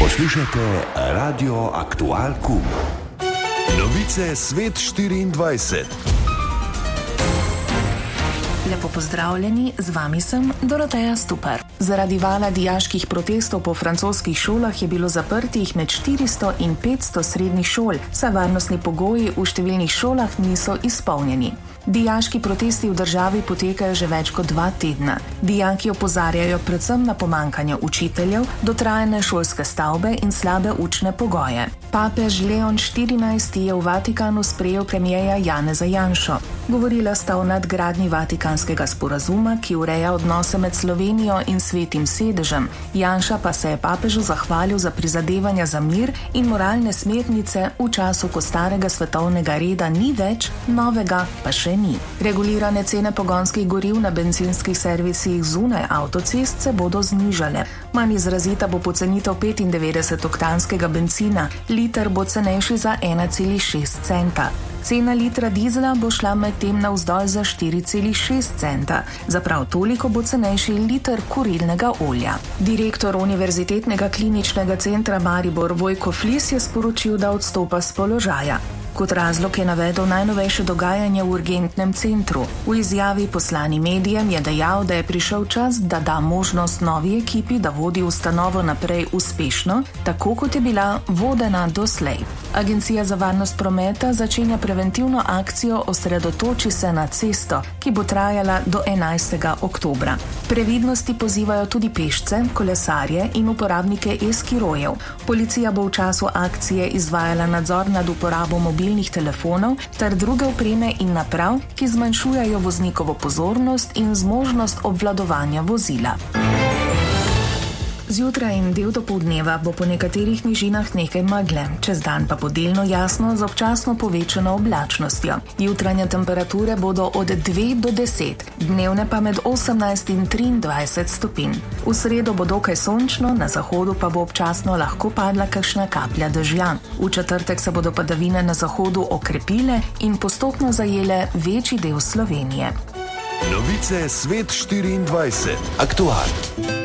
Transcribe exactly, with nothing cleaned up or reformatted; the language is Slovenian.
Poslušajte Radio Aktual Kum. Novice Svet štiriindvajset. Lepo pozdravljeni, z vami sem Doroteja Stupar. Zaradi vala dijaških protestov po francoskih šolah je bilo zaprtih med štiristo in petsto srednjih šol, saj varnostni pogoji v številnih šolah niso izpolnjeni. Dijaški protesti v državi potekajo že več kot dva tedna. Dijaki opozarjajo predvsem na pomanjkanje učiteljev, dotrajane šolske stavbe in slabe učne pogoje. Papež Leon štirinajsti je v Vatikanu sprejel premierja Janeza Janšo. Govorila sta o nadgradnji Vatikanskega sporazuma, ki ureja odnose med Slovenijo in Svetim sedežem. Janša pa se je papežu zahvalil za prizadevanja za mir in moralne smernice v času, ko starega svetovnega reda ni več, novega pa še ni. Regulirane cene pogonskih goriv na bencinskih servisih zunaj avtocest se bodo znižale. Manj izrazita bo pocenitev petindevetdesetoktanskega bencina, liter bo cenejši za ena cela šest centa. Cena litra dizla bo šla medtem navzdol za štiri cela šest centa. Za prav toliko bo cenejši liter kurilnega olja. Direktor Univerzitetnega kliničnega centra Maribor Vojko Flis je sporočil, da odstopa s položaja. Kot razlog je navedel najnovejše dogajanje v urgentnem centru. V izjavi poslani medijem je dejal, da je prišel čas, da da možnost novi ekipi, da vodi ustanovo naprej uspešno, tako kot je bila vodena doslej. Agencija za varnost prometa začenja preventivno akcijo Osredotoči se na cesto, ki bo trajala do enajstega oktobra. Previdnosti pozivajo tudi pešce, kolesarje in uporabnike e-skirojev. Policija bo v času akcije izvajala nadzor nad uporabo mobilnih telefonov ter druge opreme in naprav, ki zmanjšujejo voznikovo pozornost in zmožnost obvladovanja vozila. Zjutraj in del dopoldneva bo po nekaterih nižinah nekaj megle, čez dan pa bo delno jasno z občasno povečano oblačnostjo. Jutranje temperature bodo od dve do deset, dnevne pa med osemnajst in triindvajset stopinj. V sredo bo dokaj sončno, na zahodu pa bo občasno lahko padla kakšna kaplja dežja. V četrtek se bodo padavine na zahodu okrepile in postopno zajele večji del Slovenije. Novice Svet štiriindvajset. Aktual.